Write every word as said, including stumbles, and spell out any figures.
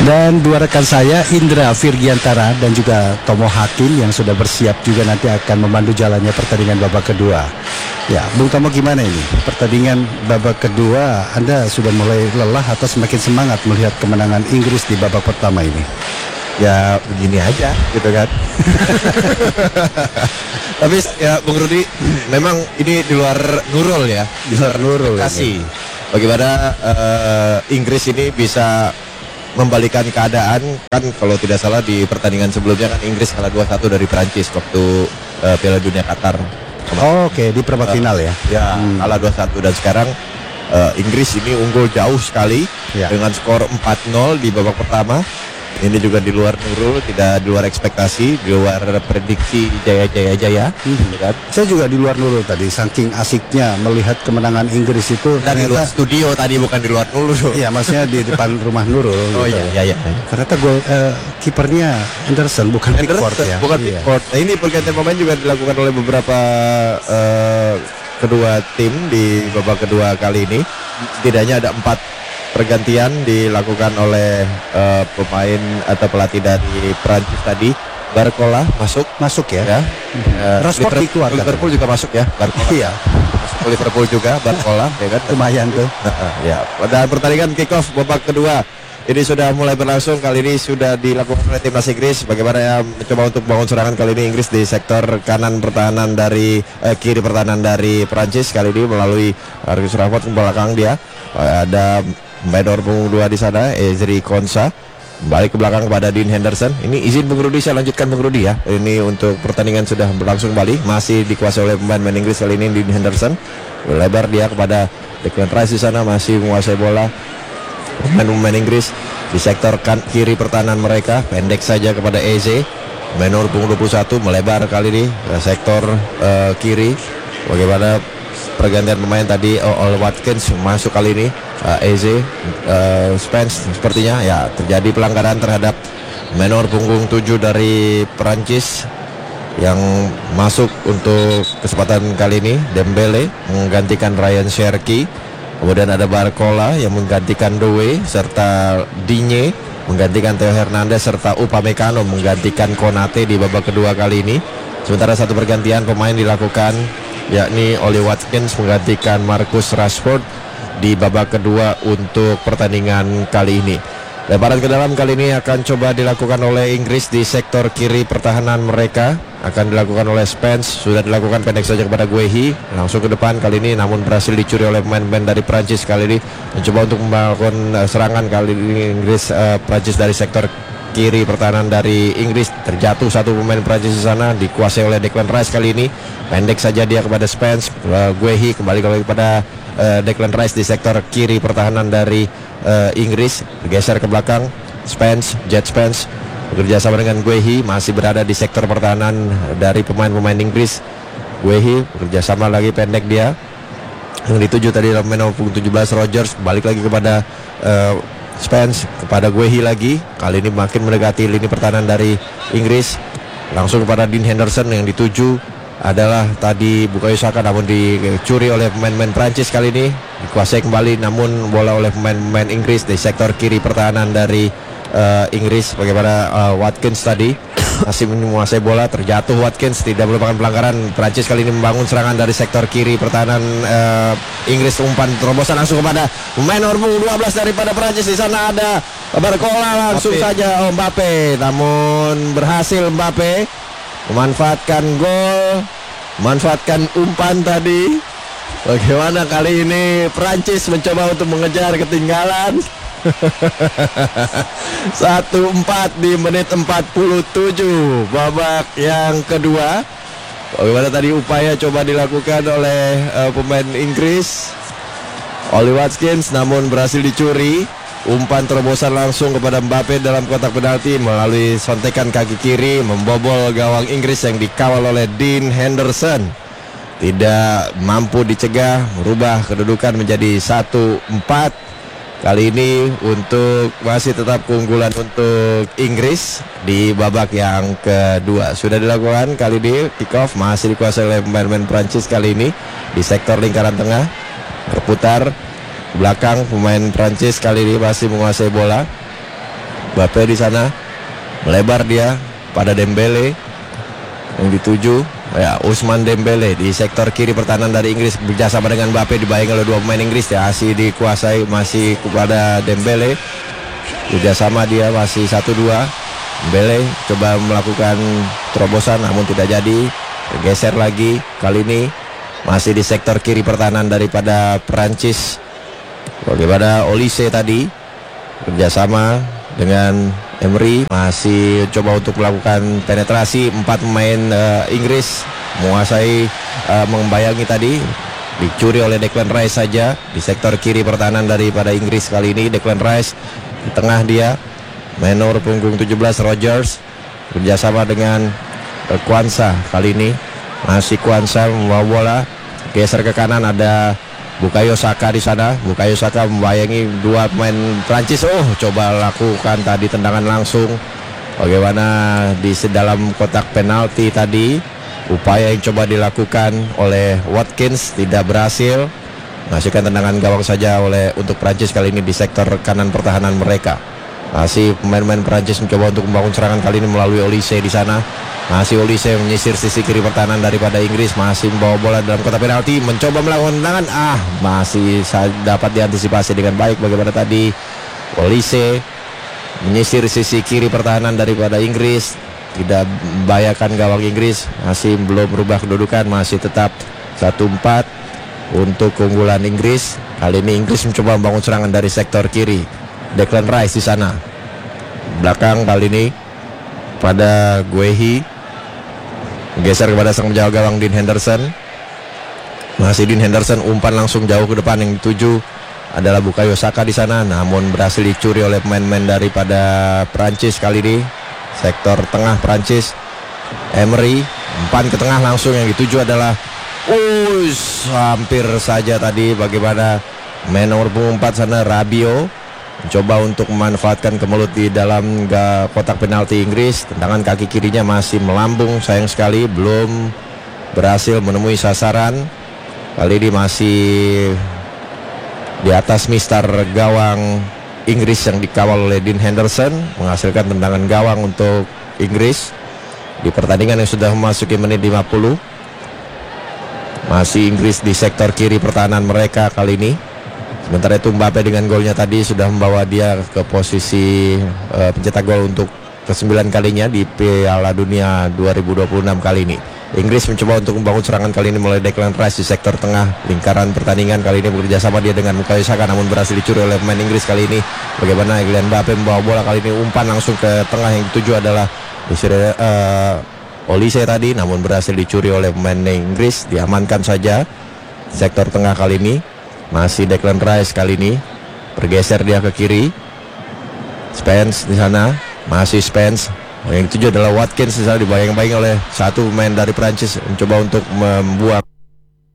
Dan dua rekan saya, Indra Virgiantara dan juga Tomo Hakim yang sudah bersiap juga nanti akan memandu jalannya pertandingan babak kedua. Ya, Bung Tomo, gimana ini? Pertandingan babak kedua, Anda sudah mulai lelah atau semakin semangat melihat kemenangan Inggris di babak pertama ini? Ya begini aja gitu kan. Tapi ya Bung Rudi, memang ini di luar Nurul ya. Di luar Nurul. Kasih. Bagaimana uh, Inggris ini bisa membalikan keadaan, kan kalau tidak salah di pertandingan sebelumnya kan Inggris kalah dua satu dari Prancis waktu uh, Piala Dunia Qatar. Oh, oke, okay. Di perempat uh, final ya. Ya, hmm. kalah dua satu dan sekarang uh, Inggris ini unggul jauh sekali ya, dengan skor empat nol di babak pertama. Ini juga di luar Nurul, tidak di luar ekspektasi, di luar prediksi Jaya-Jaya-Jaya. Hmm. Kan? Saya juga di luar Nurul tadi, saking asiknya melihat kemenangan Inggris itu. Dan di luar studio tadi, bukan di luar Nurul. Iya, maksudnya di depan rumah Nurul. Oh gitu. iya, iya, iya. Ternyata gol uh, kipernya Henderson, bukan Pickford ya. Bukan iya. Pickford. Nah, ini pergantian pemain juga dilakukan oleh beberapa uh, kedua tim di babak kedua kali ini. Tidaknya ada empat pergantian dilakukan oleh uh, pemain atau pelatih dari Prancis tadi. Barcola masuk, masuk ya. ya. Uh, Rashford dikeluarkan. Liverpool juga masuk ya. Barcola. Iya. Masuk Liverpool juga. Barcola, ya kan? Lumayan tuh. Ya. Dan pertandingan kick off babak kedua ini sudah mulai berlangsung. Kali ini sudah dilakukan oleh timnas Inggris. Bagaimana ya mencoba untuk bangun serangan kali ini Inggris di sektor kanan pertahanan dari eh, kiri pertahanan dari Prancis kali ini melalui Marcus Rashford ke belakang dia. Ada Menor punggung dua di sana, Ezri Konsa. Balik ke belakang kepada Dean Henderson. Ini izin Bung Rudi, saya lanjutkan Bung Rudi ya. Ini untuk pertandingan sudah berlangsung kembali. Masih dikuasai oleh pemain Inggris kali ini, Dean Henderson. Lebar dia kepada Declan Rice di sana, masih menguasai bola. Pemain-pemain Inggris di sektor kan kiri pertahanan mereka, pendek saja kepada Eze. Menor punggung dua puluh satu melebar kali ini ke sektor uh, kiri. Bagaimana pergantian pemain tadi, Ol Watkins masuk kali ini. Uh, Eze, uh, Spence sepertinya ya terjadi pelanggaran terhadap Menor punggung tujuh dari Perancis yang masuk untuk kesempatan kali ini. Dembele menggantikan Ryan Cherki, kemudian ada Barcola yang menggantikan Doué, serta Digne menggantikan Theo Hernandez, serta Upamecano menggantikan Konate di babak kedua kali ini. Sementara satu pergantian pemain dilakukan, yakni Oli Watkins menggantikan Marcus Rashford di babak kedua untuk pertandingan kali ini. Lebaran ke dalam kali ini akan coba dilakukan oleh Inggris di sektor kiri pertahanan mereka. Akan dilakukan oleh Spence, sudah dilakukan pendek saja kepada Guehi. Langsung ke depan kali ini, namun berhasil dicuri oleh pemain-pemain dari Prancis kali ini. Mencoba untuk melakukan uh, serangan kali ini Inggris, uh, Prancis dari sektor kiri pertahanan dari Inggris. Terjatuh satu pemain Prancis di sana, dikuasai oleh Declan Rice kali ini. Pendek saja dia kepada Spence, uh, Guehi kembali kepada Uh, Declan Rice di sektor kiri pertahanan dari uh, Inggris. Bergeser ke belakang, Spence, Jet Spence bekerja sama dengan Guehi, masih berada di sektor pertahanan dari pemain-pemain Inggris. Guehi bekerja sama lagi, pendek dia yang dituju tadi dalam nomor tujuh belas Rogers. Balik lagi kepada uh, Spence, kepada Guehi lagi. Kali ini makin mendekati lini pertahanan dari Inggris. Langsung kepada Dean Henderson yang dituju adalah tadi Bukayo Saka, namun dicuri oleh pemain-pemain Prancis kali ini. Dikuasai kembali namun bola oleh pemain-pemain Inggris di sektor kiri pertahanan dari uh, Inggris. Bagaimana uh, Watkins tadi masih menguasai bola, terjatuh Watkins, tidak merupakan pelanggaran. Prancis kali ini membangun serangan dari sektor kiri pertahanan uh, Inggris. Umpan terobosan langsung kepada pemain nomor dua belas daripada Prancis. Di sana ada Barcola, langsung Mbappe. saja oh, Mbappe, namun berhasil Mbappe memanfaatkan gol, memanfaatkan umpan tadi. Bagaimana kali ini Prancis mencoba untuk mengejar ketinggalan. satu empat di menit empat puluh tujuh babak yang kedua. Bagaimana tadi upaya coba dilakukan oleh uh, pemain Inggris, Oli Watkins, namun berhasil dicuri. Umpan terobosan langsung kepada Mbappe dalam kotak penalti melalui sontekan kaki kiri, membobol gawang Inggris yang dikawal oleh Dean Henderson. Tidak mampu dicegah, merubah kedudukan menjadi satu empat. Kali ini untuk masih tetap keunggulan untuk Inggris di babak yang kedua. Sudah dilakukan kali ini, kick off masih dikuasai oleh pemain-pemain Prancis kali ini di sektor lingkaran tengah. Berputar belakang, pemain Prancis kali ini masih menguasai bola. Mbappe di sana melebar dia pada Dembele yang dituju ya Ousmane Dembele di sektor kiri pertahanan dari Inggris bekerjasama dengan Mbappe, dibayangi oleh dua pemain Inggris ya, masih dikuasai masih kepada Dembele, bekerjasama dia masih satu dua. Dembele coba melakukan terobosan namun tidak jadi, geser lagi, kali ini masih di sektor kiri pertahanan daripada Perancis. Bagaimana Olise tadi kerjasama dengan Emery, masih coba untuk melakukan penetrasi, empat pemain uh, Inggris menguasai uh, membayangi tadi, dicuri oleh Declan Rice saja di sektor kiri pertahanan daripada Inggris. Kali ini Declan Rice di tengah, dia main nomor punggung tujuh belas Rogers kerjasama dengan uh, Kwanza. Kali ini masih Kwanza membawa bola, geser ke kanan, ada Bukayo Saka di sana. Bukayo Saka membayangi dua pemain Prancis. Oh, coba lakukan tadi tendangan langsung. Bagaimana di dalam kotak penalti tadi, upaya yang coba dilakukan oleh Watkins tidak berhasil. Menghasilkan tendangan gawang saja oleh untuk Prancis kali ini di sektor kanan pertahanan mereka. Masih pemain-pemain Prancis mencoba untuk membangun serangan kali ini melalui Olise di sana. Masih Olise menyisir sisi kiri pertahanan daripada Inggris, masih membawa bola dalam kotak penalti, mencoba melakukan tendangan, ah masih dapat diantisipasi dengan baik. Bagaimana tadi Olise menyisir sisi kiri pertahanan daripada Inggris, tidak membahayakan gawang Inggris, masih belum berubah kedudukan, masih tetap satu empat untuk keunggulan Inggris. Kali ini Inggris mencoba membangun serangan dari sektor kiri. Declan Rice di sana, belakang kali ini pada Guehi, geser kepada sang penjaga gawang Dean Henderson. Masih Dean Henderson umpan langsung jauh ke depan, yang dituju adalah Bukayo Saka di sana, namun berhasil dicuri oleh pemain-pemain daripada Prancis kali ini. Sektor tengah Prancis, Emery umpan ke tengah langsung, yang dituju adalah us hampir saja tadi. Bagaimana main nomor empat sana Rabiot mencoba untuk memanfaatkan kemelut di dalam kotak penalti Inggris. Tendangan kaki kirinya masih melambung, sayang sekali belum berhasil menemui sasaran. Kali ini masih di atas mister gawang Inggris yang dikawal oleh Dean Henderson, menghasilkan tendangan gawang untuk Inggris di pertandingan yang sudah memasuki menit lima puluh. Masih Inggris di sektor kiri pertahanan mereka kali ini. Sementara itu Mbappe dengan golnya tadi sudah membawa dia ke posisi uh, pencetak gol untuk kesembilan kalinya di Piala Dunia dua ribu dua puluh enam kali ini. Inggris mencoba untuk membangun serangan kali ini mulai Declan Rice di sektor tengah lingkaran pertandingan. Kali ini bekerja sama dia dengan Bukayo Saka, namun berhasil dicuri oleh pemain Inggris kali ini. Bagaimana Kylian Mbappe membawa bola kali ini, umpan langsung ke tengah, yang dituju adalah uh, Olise tadi, namun berhasil dicuri oleh pemain Inggris. Diamankan saja sektor tengah kali ini. Masih Declan Rice kali ini, bergeser dia ke kiri. Spence di sana, masih Spence. Yang tujuh adalah Watkins di sana, dibayang-bayang oleh satu pemain dari Prancis mencoba untuk membuang